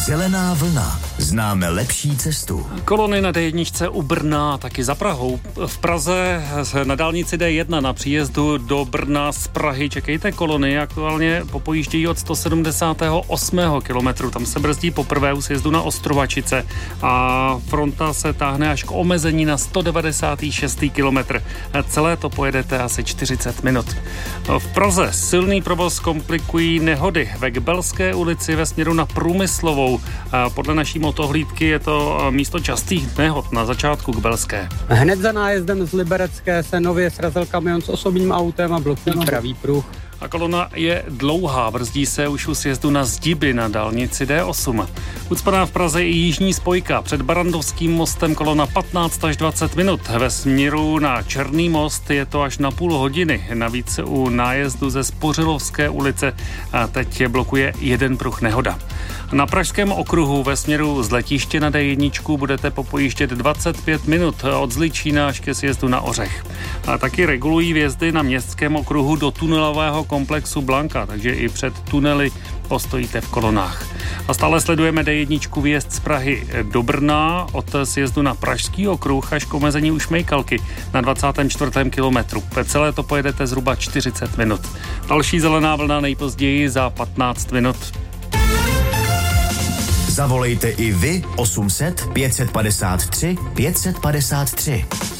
Zelená vlna. Známe lepší cestu. Kolony na D1 u Brna, taky za Prahou. V Praze na dálnici D1 na příjezdu do Brna z Prahy čekejte kolony. Aktuálně popojíždějí od 178. kilometru. Tam se brzdí poprvé u sjezdu na Ostrovačice a fronta se táhne až k omezení na 196. kilometr. Celé to pojedete asi 40 minut. V Praze silný provoz komplikují nehody ve Kbelské ulici ve směru na Průmyslovou. Podle naší motohlídky je to místo častých nehod na začátku Kbelské. Hned za nájezdem z Liberecké se nově srazil kamion s osobním autem a blokují pravý pruh. A kolona je dlouhá, brzdí se už u sjezdu na Zdiby na dálnici D8. Ucpaná v Praze i jižní spojka. Před Barandovským mostem kolona 15 až 20 minut. Ve směru na Černý most je to až na půl hodiny. Navíc u nájezdu ze Spořilovské ulice a teď blokuje jeden pruh nehoda. Na Pražském okruhu ve směru z letiště na D1 budete popojíždět 25 minut od Zličína až ke sjezdu na Ořech. A taky regulují vjezdy na městském okruhu do tunelového komplexu Blanka, takže i před tunely postojíte v kolonách. A stále sledujeme D1 vjezd z Prahy do Brna od sjezdu na Pražský okruh až k omezení u Šmejkalky na 24. kilometru. Celé to pojedete zhruba 40 minut. Další zelená vlna nejpozději za 15 minut. Zavolejte i vy 800 553 553.